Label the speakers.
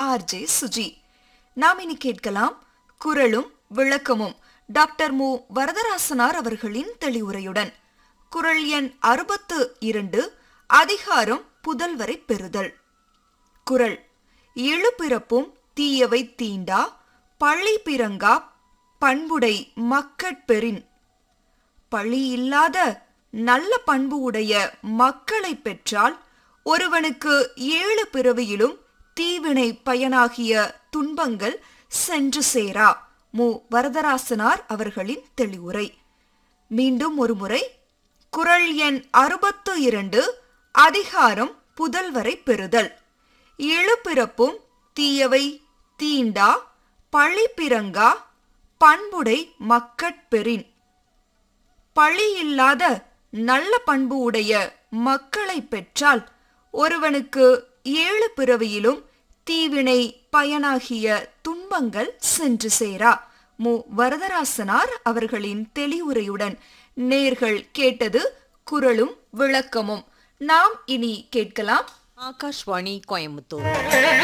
Speaker 1: RJ Suji. நாம் இனி கேட்கலாம் குறளும் விளக்கமும் டாக்டர் மு. வரதராசனார் அவர்களின் தெளிவுரையுடன். குறள் எண் 62, அதிகாரம் புதல்வரை பெறுதல். குறள்: எழுபிறப்பும் தீயவை தீண்டா, பழி பிறங்கா பண்புடை மக்கட்பெறின். பழி இல்லாத நல்ல பண்பு உடைய மக்களை பெற்றால் ஒருவனுக்கு 7 பிறவியிலும் தீவினை பயனாகிய துன்பங்கள் சென்று சேரா. மு. வரதராசனார் அவர்களின் தெளிவுரை. மீண்டும் ஒருமுறை. குறள் எண் 62, அதிகாரம் புதல்வரை பெறுதல். எழுபிறப்பும் தீயவை தீண்டா, பழி பிறங்கா பண்புடை மக்கட்பெறின். பழி இல்லாத நல்ல பண்பு உடைய மக்களை பெற்றால் ஒருவனுக்கு 7 பிறவியிலும் தீவினை பயனாகிய துன்பங்கள் சென்று சேரா. மு. வரதராசனார் அவர்களின் தெளிவுரையுடன் நேர்கள் கேட்டது குறளும் விளக்கமும். நாம் இனி கேட்கலாம்
Speaker 2: ஆகாஷ்வாணி கோயம்புத்தூர்